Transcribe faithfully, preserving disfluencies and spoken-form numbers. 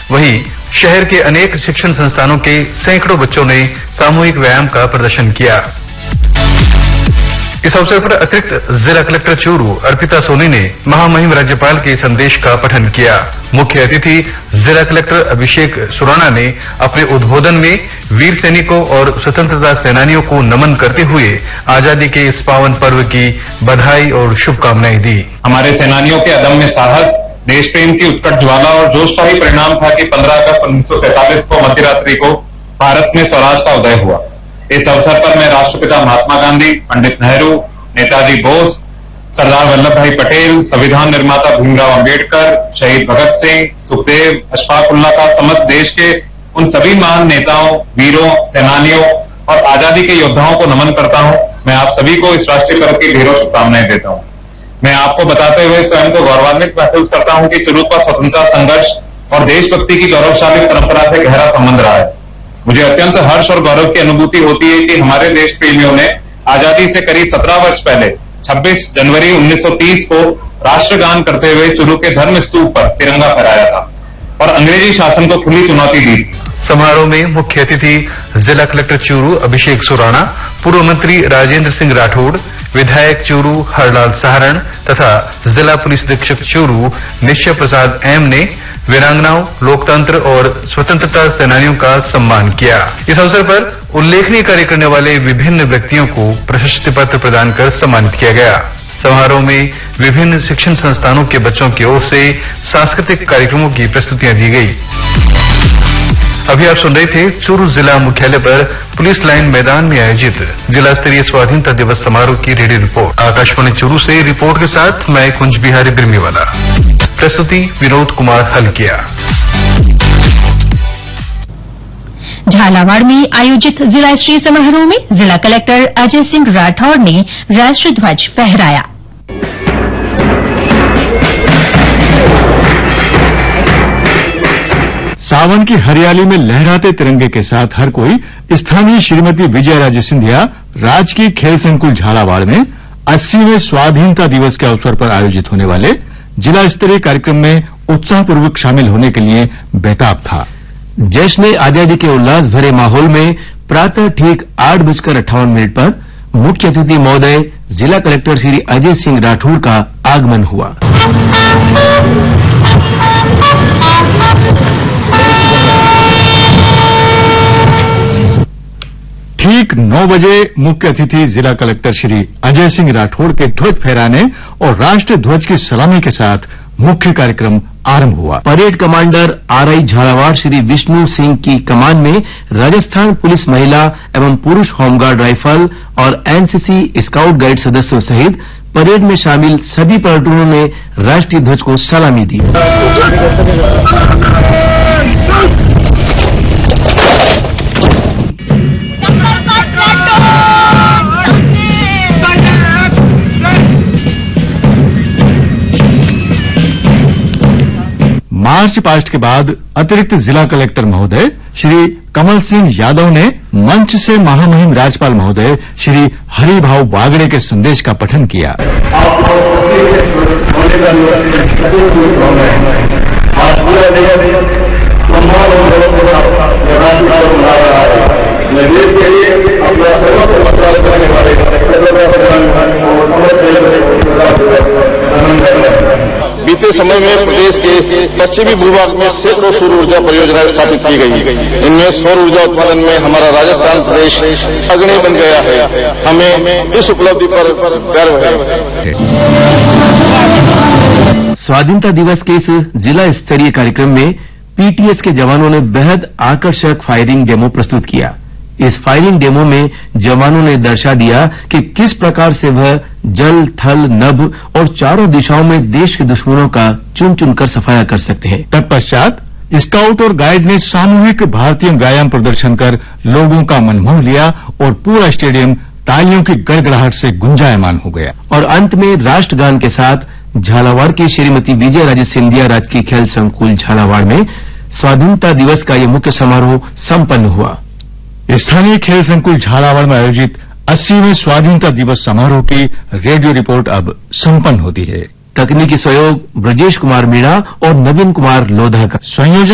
वहीं शहर के अनेक शिक्षण संस्थानों के सैकड़ों बच्चों ने सामूहिक व्यायाम का प्रदर्शन किया। इस अवसर पर अतिरिक्त जिला कलेक्टर चूरू अर्पिता सोनी ने महामहिम राज्यपाल के संदेश का पठन किया। मुख्य अतिथि जिला कलेक्टर अभिषेक सुराणा ने अपने उद्बोधन में वीर सैनिकों और स्वतंत्रता सेनानियों को नमन करते हुए आजादी के इस पावन पर्व की बधाई और शुभकामनाएं दी। हमारे सेनानियों के अदम्य साहस, देश प्रेम की उत्कट ज्वाला और जोश का ही परिणाम था कि पंद्रह अगस्त उन्नीस सौ सैंतालीस को मध्यरात्रि को भारत में स्वराज का उदय हुआ। इस अवसर पर मैं राष्ट्रपिता महात्मा गांधी, पंडित नेहरू, नेताजी बोस, सरदार वल्लभ भाई पटेल, संविधान निर्माता भीमराव अंबेडकर, शहीद भगत सिंह, सुखदेव, अशफाक उल्लाह का समस्त देश के उन सभी महान नेताओं, वीरों, सेनानियों और आजादी के योद्धाओं को नमन करता हूं। मैं आप सभी को इस राष्ट्रीय पर्व की ढेरों शुभकामनाएं देता हूं। मैं आपको बताते हुए स्वयं को गौरवान्वित महसूस करता हूं कि चुरू का स्वतंत्रता संघर्ष और देशभक्ति की गौरवशाली परंपरा से गहरा संबंध रहा है। मुझे अत्यंत हर्ष और गौरव की अनुभूति होती है कि हमारे देश प्रेमियों ने आजादी से करीब सत्रह वर्ष पहले छब्बीस जनवरी उन्नीस सौ तीस को राष्ट्रगान करते हुए चुरू के धर्म स्तूप पर तिरंगा फहराया था और अंग्रेजी शासन को खुली चुनौती दी। समारोह में मुख्य अतिथि जिला कलेक्टर चूरू अभिषेक सुराणा, पूर्व मंत्री राजेंद्र सिंह राठौड़, विधायक चूरू हरलाल सहारण तथा जिला पुलिस अधीक्षक चूरू निश्चय प्रसाद एम ने वीरांगनाओं, लोकतंत्र और स्वतंत्रता सेनानियों का सम्मान किया। इस अवसर पर उल्लेखनीय कार्य करने वाले विभिन्न व्यक्तियों को प्रशस्ति पत्र प्रदान कर सम्मानित किया गया। समारोह में विभिन्न शिक्षण संस्थानों के बच्चों की ओर से सांस्कृतिक कार्यक्रमों की प्रस्तुतियां दी गई। अभी आप सुन रहे थे चूरू जिला मुख्यालय पर पुलिस लाइन मैदान में आयोजित जिला स्तरीय स्वाधीनता दिवस समारोह की रेडियो रिपोर्ट। आकाशवाणी चूरू से रिपोर्ट के साथ मैं कुंज बिहारी बिरमीवाला। प्रस्तुति विनोद कुमार हलकिया। झालावाड़ में आयोजित जिला स्तरीय समारोह में जिला कलेक्टर अजय सिंह राठौड़ ने राष्ट्र ध्वज फहराया। सावन की हरियाली में लहराते तिरंगे के साथ हर कोई स्थानीय श्रीमती विजय राजे सिंधिया राजकीय खेल संकुल झालावाड़ में अस्सीवें स्वाधीनता दिवस के अवसर पर आयोजित होने वाले जिला स्तरीय कार्यक्रम में उत्साहपूर्वक शामिल होने के लिए बेताब था। जश्न आजादी के उल्लास भरे माहौल में प्रातः ठीक आठ बजकर अट्ठावन मिनट पर मुख्य अतिथि महोदय जिला कलेक्टर श्री अजय सिंह राठौड़ का आगमन हुआ। ठीक नौ बजे मुख्य अतिथि जिला कलेक्टर श्री अजय सिंह राठौड़ के ध्वज फहराने और राष्ट्रीय ध्वज की सलामी के साथ मुख्य कार्यक्रम आरंभ हुआ। Parade commander RI Jhalawar Shri Vishnu Singh की कमान में राजस्थान पुलिस महिला एवं पुरुष होमगार्ड राइफल और एनसीसी स्काउट गाइड सदस्यों सहित परेड में शामिल सभी पलटूनों ने राष्ट्रीय ध्वज को सलामी दी। मार्च पास्ट के बाद अतिरिक्त जिला कलेक्टर महोदय श्री कमल सिंह यादव ने मंच से महामहिम राज्यपाल महोदय श्री हरिभाव बागड़े के संदेश का पठन किया। बीते समय में प्रदेश के पश्चिमी भूभाग में सैकड़ों सौर ऊर्जा परियोजनाएं स्थापित की गई। इनमें सौर ऊर्जा उत्पादन में हमारा राजस्थान प्रदेश अग्रणी बन गया है। हमें इस उपलब्धि पर गर्व है। स्वाधीनता दिवस के इस जिला स्तरीय कार्यक्रम में पीटीएस के जवानों ने बेहद आकर्षक फायरिंग डेमो प्रस्तुत किया। इस फायरिंग डेमो में जवानों ने दर्शा दिया कि किस प्रकार से वह जल, थल, नभ और चारों दिशाओं में देश के दुश्मनों का चुन चुनकर सफाया कर सकते हैं। तत्पश्चात स्काउट और गाइड ने सामूहिक भारतीय व्यायाम प्रदर्शन कर लोगों का मन मोह लिया और पूरा स्टेडियम तालियों की गड़गड़ाहट से गुंजायमान हो गया। और अंत में राष्ट्रगान के साथ झालावाड़ की श्रीमती विजय राजे सिंधिया राजकीय खेल संकुल झालावाड़ में स्वाधीनता दिवस का यह मुख्य समारोह संपन्न हुआ। स्थानीय खेल संकुल झालावाड़ में आयोजित अस्सीवें स्वाधीनता दिवस समारोह की रेडियो रिपोर्ट अब संपन्न होती है। तकनीकी सहयोग ब्रजेश कुमार मीणा और नवीन कुमार लोधा का। संयोजन